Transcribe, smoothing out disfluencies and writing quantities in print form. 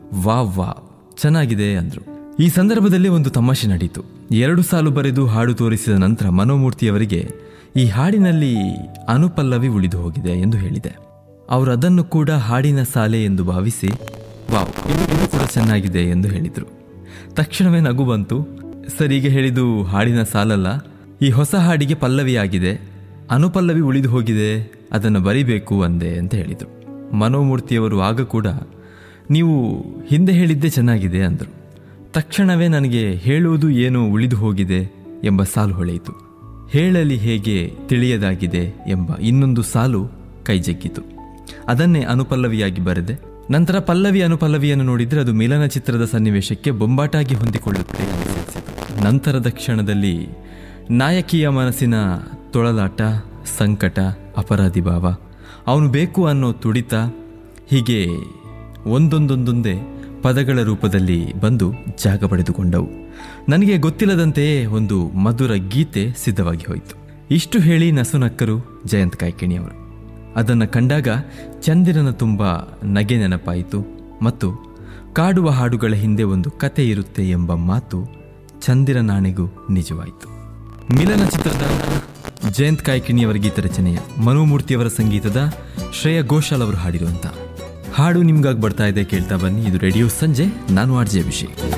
ವಾ ಚೆನ್ನಾಗಿದೆ ಅಂದರು. ಈ ಸಂದರ್ಭದಲ್ಲಿ ಒಂದು ತಮಾಷೆ ನಡೀತು. 2 ಸಾಲು ಬರೆದು ಹಾಡು ತೋರಿಸಿದ ನಂತರ ಮನೋಮೂರ್ತಿಯವರಿಗೆ ಈ ಹಾಡಿನಲ್ಲಿ ಅನುಪಲ್ಲವಿ ಉಳಿದು ಹೋಗಿದೆ ಎಂದು ಹೇಳಿದೆ. ಅವರು ಅದನ್ನು ಕೂಡ ಹಾಡಿನ ಸಾಲೆ ಎಂದು ಭಾವಿಸಿ ವಾವ್ ಇದು ಕೂಡ ಚೆನ್ನಾಗಿದೆ ಎಂದು ಹೇಳಿದರು. ತಕ್ಷಣವೇ ನಗು ಬಂತು. ಸರ್, ಈಗ ಹೇಳಿದ್ದು ಹಾಡಿನ ಸಾಲಲ್ಲ, ಈ ಹೊಸ ಹಾಡಿಗೆ ಪಲ್ಲವಿ ಆಗಿದೆ, ಅನುಪಲ್ಲವಿ ಉಳಿದು ಹೋಗಿದೆ, ಅದನ್ನು ಬರಿಬೇಕು ಅಂದೆ ಅಂತ ಹೇಳಿದರು. ಮನೋಮೂರ್ತಿಯವರು ಆಗ ಕೂಡ ನೀವು ಹಿಂದೆ ಹೇಳಿದ್ದೇ ಚೆನ್ನಾಗಿದೆ ಅಂದರು. ತಕ್ಷಣವೇ ನನಗೆ ಹೇಳುವುದು ಏನೋ ಉಳಿದು ಹೋಗಿದೆ ಎಂಬ ಸಾಲು ಹೊಳೆಯಿತು. ಹೇಳಲಿ ಹೇಗೆ ತಿಳಿಯದಾಗಿದೆ ಎಂಬ ಇನ್ನೊಂದು ಸಾಲು ಕೈಜಗ್ಗಿತು. ಅದನ್ನೇ ಅನುಪಲ್ಲವಿಯಾಗಿ ಬರೆದೆ. ನಂತರ ಪಲ್ಲವಿ ಅನುಪಲ್ಲವಿಯನ್ನು ನೋಡಿದರೆ ಅದು ಮಿಲನ ಚಿತ್ರದ ಸನ್ನಿವೇಶಕ್ಕೆ ಬೊಂಬಾಟಾಗಿ ಹೊಂದಿಕೊಳ್ಳುತ್ತೆ ಅನಿಸಿತು. ನಂತರದ ಕ್ಷಣದಲ್ಲಿ ನಾಯಕಿಯ ಮನಸ್ಸಿನ ತೊಳಲಾಟ, ಸಂಕಟ, ಅಪರಾಧಿ ಭಾವ, ಅವನು ಬೇಕು ಅನ್ನೋ ತುಡಿತ, ಹೀಗೆ ಒಂದೊಂದೊಂದೊಂದೇ ಪದಗಳ ರೂಪದಲ್ಲಿ ಬಂದು ಜಾಗ ಪಡೆದುಕೊಂಡವು. ನನಗೆ ಗೊತ್ತಿಲ್ಲದಂತೆಯೇ ಒಂದು ಮಧುರ ಗೀತೆ ಸಿದ್ಧವಾಗಿ ಹೋಯಿತು. ಇಷ್ಟು ಹೇಳಿ ನಸುನಕ್ಕರು ಜಯಂತ್ ಕಾಯ್ಕಿಣಿಯವರು. ಅದನ್ನು ಕಂಡಾಗ ಚಂದಿರನ ತುಂಬ ನಗೆ ನೆನಪಾಯಿತು ಮತ್ತು ಕಾಡುವ ಹಾಡುಗಳ ಹಿಂದೆ ಒಂದು ಕತೆ ಇರುತ್ತೆ ಎಂಬ ಮಾತು ಚಂದಿರನಾಣೆಗೂ ನಿಜವಾಯಿತು. ಮಿಲನ ಚಿತ್ರದ ಜಯಂತ್ ಕಾಯ್ಕಿಣಿಯವರ ಗೀತ ರಚನೆಯ ಮನೋಮೂರ್ತಿಯವರ ಸಂಗೀತದ ಶ್ರೇಯಾ ಘೋಷಾಲ್ ಅವರು ಹಾಡಿರುವಂಥ ಹಾಡು ನಿಮ್ಗಾಗಿ ಬರ್ತಾ ಇದೆ, ಕೇಳ್ತಾ ಬನ್ನಿ. ಇದು ರೇಡಿಯೋ ಸಂಜೆ, ನಾನು ಆರ್ ಜೆ ಅಭಿಷೇಕ್.